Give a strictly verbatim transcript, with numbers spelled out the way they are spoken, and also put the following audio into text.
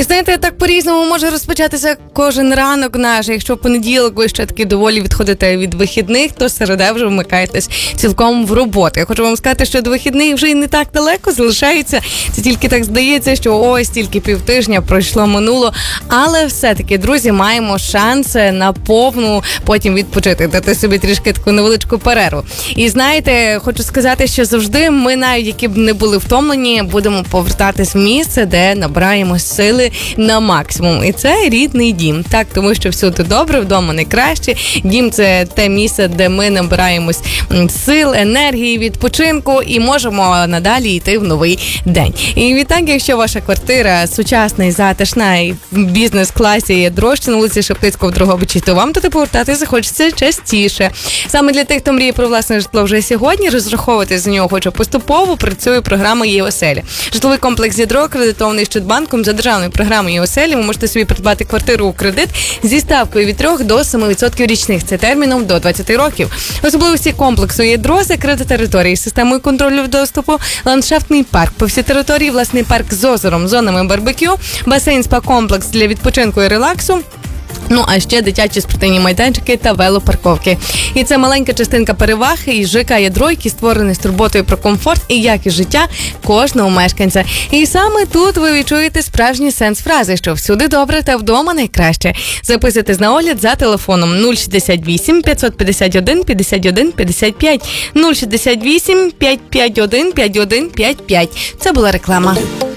знаєте, так по-різному може розпочатися кожен ранок наш. Якщо в понеділок ви ще таки доволі відходите від вихідних, то середа вже вмикаєтесь цілком в роботу. Я хочу вам сказати, що до вихідних вже і не так далеко залишається. Це тільки так здається, що ось тільки півтижня пройшло, минуло. Але все-таки, друзі, маємо шанс на повну потім відпочити, дати собі трішки таку невеличку перерву. І знаєте, хочу сказати, що завжди ми, навіть які б не були втомлені, будемо повертатись в місце, де набираємо сили на максимум. І це рідний дім. Так, тому що всюди добре, вдома найкраще. Дім – це те місце, де ми набираємось сил, енергії, відпочинку і можемо надалі йти в новий день. І відтак, якщо ваша квартира сучасна і затишна, і в бізнес-класі є дрожче на вулиці Шептицького в Дрогобичі, то вам туди повертатися хочеться частіше. Саме для тих, хто мріє про власне житло вже сьогодні, розраховувати за нього хоче поступово, працює програма «Є оселя». Житловий комплекс «Ядро», кредитований Щодбанком за державною програмою «Є оселя». Ви можете собі придбати квартиру у кредит зі ставкою від три до семи відсотків річних. Це терміном до двадцяти років. Особливості комплексу «Ядро» – закрита територія з системою контролю доступу, ландшафтний парк по всій території, власний парк з озером, зонами барбекю, басейн, спа-комплекс для відпочинку і релаксу. Ну, а ще дитячі спортивні майданчики та велопарковки. І це маленька частинка переваг і ЖК «Ядро», який створений з турботою про комфорт і якість життя кожного мешканця. І саме тут ви відчуєте справжній сенс фрази, що всюди добре та вдома найкраще. Записуйтесь на огляд за телефоном нуль шістдесят вісім п'ятсот п'ятдесят один п'ятдесят один п'ятдесят п'ять, нуль шістдесят вісім п'ятсот п'ятдесят один п'ятдесят один п'ятдесят п'ять. Це була реклама.